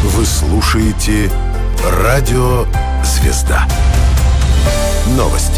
Вы слушаете Радио Звезда. Новости.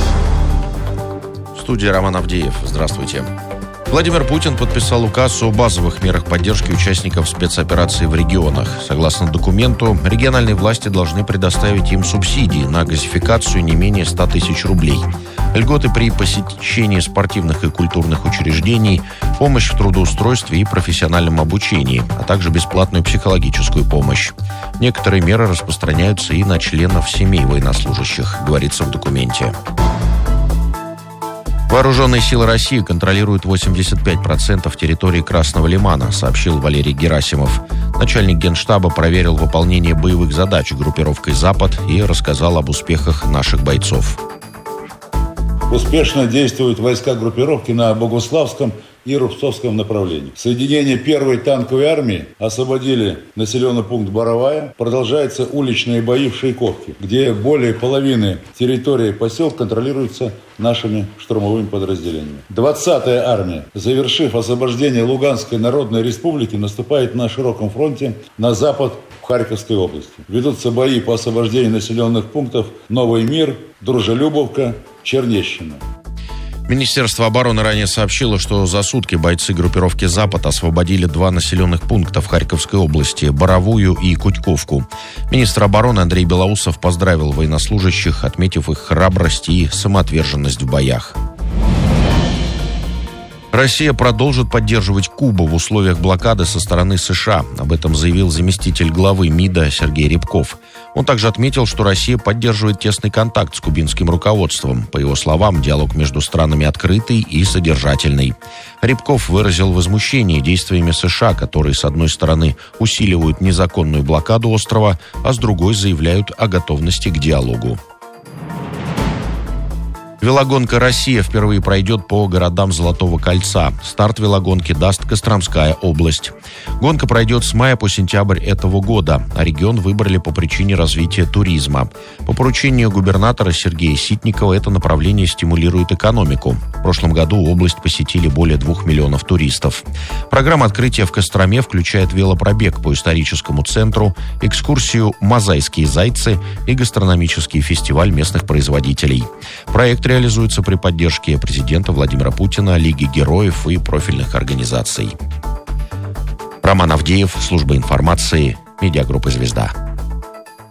В студии Роман Авдеев. Здравствуйте. Владимир Путин подписал указ о базовых мерах поддержки участников спецоперации в регионах. Согласно документу, региональные власти должны предоставить им субсидии на газификацию не менее 100 тысяч рублей. Льготы при посещении спортивных и культурных учреждений, помощь в трудоустройстве и профессиональном обучении, а также бесплатную психологическую помощь. Некоторые меры распространяются и на членов семей военнослужащих, говорится в документе. Вооруженные силы России контролируют 85% территории Красного Лимана, сообщил Валерий Герасимов. Начальник Генштаба проверил выполнение боевых задач группировкой «Запад» и рассказал об успехах наших бойцов. Успешно действуют войска группировки на Богуславском и Рубцовском направлении. Соединение 1-й танковой армии освободили населенный пункт Боровая. Продолжаются уличные бои в Шейковке, где более половины территории поселка контролируются нашими штурмовыми подразделениями. 20-я армия, завершив освобождение Луганской Народной Республики, наступает на широком фронте на запад в Харьковской области. Ведутся бои по освобождению населенных пунктов Новый Мир, Дружелюбовка, Чернещина. Министерство обороны ранее сообщило, что за сутки бойцы группировки «Запад» освободили 2 населенных пункта в Харьковской области – Боровую и Кутьковку. Министр обороны Андрей Белоусов поздравил военнослужащих, отметив их храбрость и самоотверженность в боях. Россия продолжит поддерживать Кубу в условиях блокады со стороны США. Об этом заявил заместитель главы МИДа Сергей Рябков. Он также отметил, что Россия поддерживает тесный контакт с кубинским руководством. По его словам, диалог между странами открытый и содержательный. Рябков выразил возмущение действиями США, которые, с одной стороны, усиливают незаконную блокаду острова, а с другой заявляют о готовности к диалогу. Велогонка «Россия» впервые пройдет по городам Золотого кольца. Старт велогонки даст Костромская область. Гонка пройдет с мая по сентябрь этого года, а регион выбрали по причине развития туризма. По поручению губернатора Сергея Ситникова это направление стимулирует экономику. В прошлом году область посетили более 2 миллионов туристов. Программа открытия в Костроме включает велопробег по историческому центру, экскурсию «Мозайские зайцы» и гастрономический фестиваль местных производителей. Проект реализуется при поддержке президента Владимира Путина, Лиги героев и профильных организаций. Роман Авдеев, служба информации, медиагруппа «Звезда».